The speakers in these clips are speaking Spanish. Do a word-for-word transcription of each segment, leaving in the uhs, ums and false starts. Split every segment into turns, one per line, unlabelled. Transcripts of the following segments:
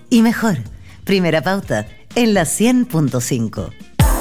y mejor. Primera Pauta, en la cien punto cinco.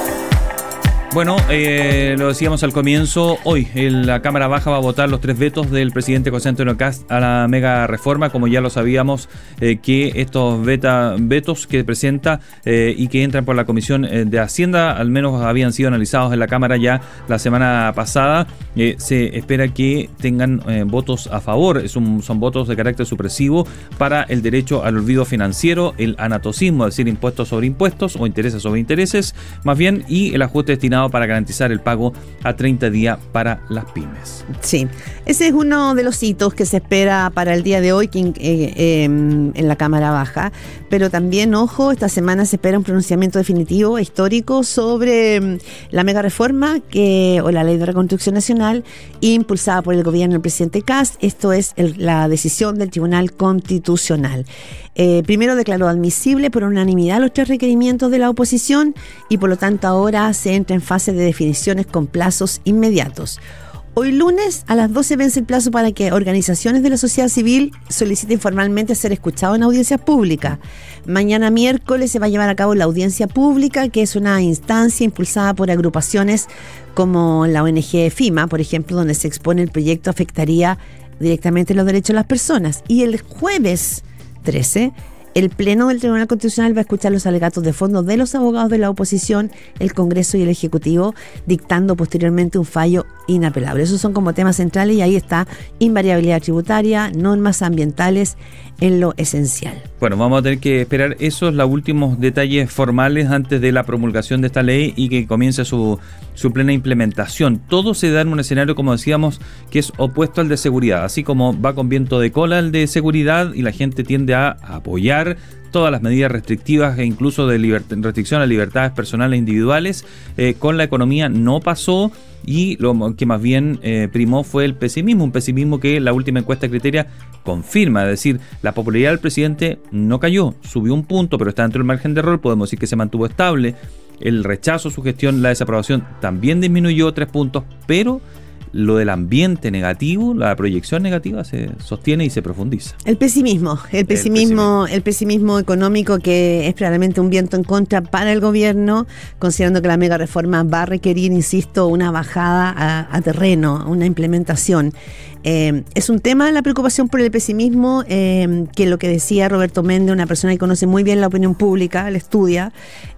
Bueno, eh, lo decíamos al comienzo, hoy en la Cámara Baja va a votar los tres vetos del presidente José Antonio Kast a la mega reforma, como ya lo sabíamos, eh, que estos beta, vetos que presenta eh, y que entran por la Comisión de Hacienda, al menos habían sido analizados en la Cámara ya la semana pasada. Eh, se espera que tengan eh, votos a favor, es un, son votos de carácter supresivo para el derecho al olvido financiero, el anatocismo, es decir, impuestos sobre impuestos o intereses sobre intereses, más bien, y el ajuste destinado para garantizar el pago a treinta días para las pymes.
Sí, ese es uno de los hitos que se espera para el día de hoy eh, eh, en la Cámara Baja, pero también, ojo, esta semana se espera un pronunciamiento definitivo, histórico, sobre la mega reforma que, o la Ley de Reconstrucción Nacional impulsada por el gobierno del presidente Kast. Esto es el, la decisión del Tribunal Constitucional. Eh, primero declaró admisible por unanimidad los tres requerimientos de la oposición y por lo tanto ahora se entra en fase de definiciones con plazos inmediatos. Hoy lunes a las doce vence el plazo para que organizaciones de la sociedad civil soliciten formalmente ser escuchados en audiencias públicas. Mañana miércoles se va a llevar a cabo la audiencia pública, que es una instancia impulsada por agrupaciones como la O N G FIMA, por ejemplo, donde se expone el proyecto afectaría directamente los derechos de las personas. Y el jueves trece, el Pleno del Tribunal Constitucional va a escuchar los alegatos de fondo de los abogados de la oposición, el Congreso y el Ejecutivo, dictando posteriormente un fallo inapelable. Esos son como temas centrales y ahí está invariabilidad tributaria, normas ambientales en lo esencial.
Bueno, vamos a tener que esperar esos los últimos detalles formales antes de la promulgación de esta ley y que comience su, su plena implementación. Todo se da en un escenario, como decíamos, que es opuesto al de seguridad. Así como va con viento de cola el de seguridad y la gente tiende a apoyar todas las medidas restrictivas e incluso de libert- restricción a libertades personales e individuales, eh, con la economía no pasó y lo que más bien eh, primó fue el pesimismo, un pesimismo que la última encuesta Criteria confirma, es decir, la popularidad del presidente no cayó, subió un punto, pero está dentro del margen de error, podemos decir que se mantuvo estable, el rechazo a su gestión, la desaprobación también disminuyó tres puntos, pero lo del ambiente negativo, la proyección negativa se sostiene y se profundiza.
El pesimismo, el pesimismo, el pesimismo, el pesimismo económico, que es claramente un viento en contra para el gobierno, considerando que la mega reforma va a requerir, insisto, una bajada a, a terreno, una implementación. Eh, es un tema la preocupación por el pesimismo, eh, que lo que decía Roberto Méndez, una persona que conoce muy bien la opinión pública, la estudia,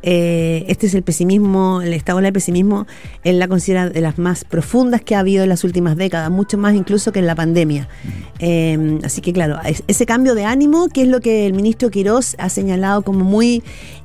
eh, este es el pesimismo, el estado del pesimismo, él la considera de las más profundas que ha habido en las últimas décadas, mucho más incluso que en la pandemia. Eh, así que claro, ese cambio de ánimo, que es lo que el ministro Quirós ha señalado como muy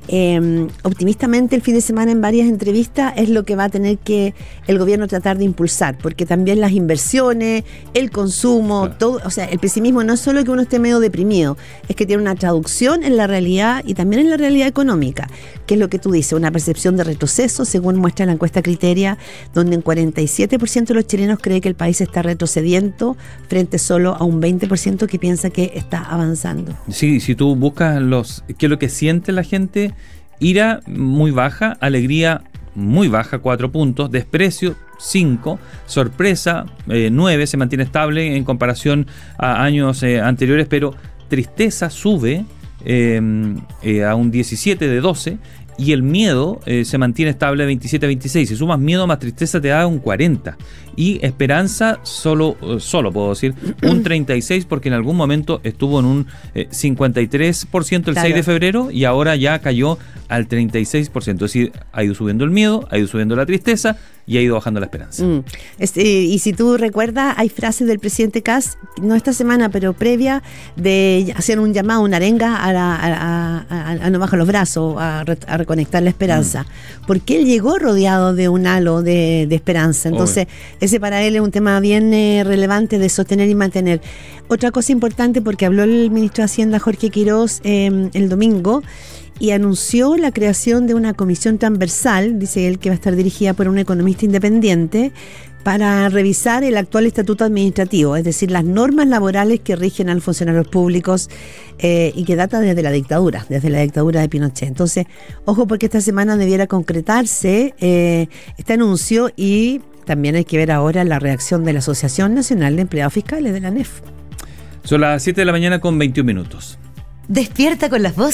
eh, optimistamente el fin de semana en varias entrevistas, es lo que va a tener que el gobierno tratar de impulsar, porque también las inversiones, el consumo, claro. todo, o sea, el pesimismo no es solo que uno esté medio deprimido, es que tiene una traducción en la realidad y también en la realidad económica, que es lo que tú dices, una percepción de retroceso, según muestra la encuesta Criteria, donde en cuarenta y siete por ciento de los chilenos cree que el país está retrocediendo, frente solo a un veinte por ciento que piensa que está avanzando.
Sí, si tú buscas los qué es lo que siente la gente, ira muy baja, alegría muy baja, cuatro puntos, desprecio cinco, sorpresa eh, nueve, se mantiene estable en comparación a años eh, anteriores, pero tristeza sube eh, eh, a un diecisiete de doce y el miedo eh, se mantiene estable veintisiete a veintiséis. Si sumas miedo más tristeza te da un cuarenta. Y esperanza solo, solo puedo decir, un treinta y seis, porque en algún momento estuvo en un eh, cincuenta y tres por ciento el claro. seis de febrero y ahora ya cayó al treinta y seis por ciento. Es decir, ha ido subiendo el miedo, ha ido subiendo la tristeza y ha ido bajando la esperanza. Mm.
Este, y si tú recuerdas, hay frases del presidente Kast, no esta semana, pero previa, de hacer un llamado, una arenga a, la, a, a, a, a no bajar los brazos, a, a reconectar la esperanza. Mm. Porque él llegó rodeado de un halo de, de esperanza. Entonces, Obvio. ese para él es un tema bien eh, relevante de sostener y mantener. Otra cosa importante, porque habló el ministro de Hacienda, Jorge Quirós, eh, el domingo, y anunció la creación de una comisión transversal, dice él, que va a estar dirigida por un economista independiente, para revisar el actual estatuto administrativo, es decir, las normas laborales que rigen a los funcionarios públicos eh, y que data desde la dictadura, desde la dictadura de Pinochet. Entonces, ojo, porque esta semana debiera concretarse eh, este anuncio, y también hay que ver ahora la reacción de la Asociación Nacional de Empleados Fiscales, de la A N E F.
Son las siete de la mañana con veintiún minutos.
Despierta con las voces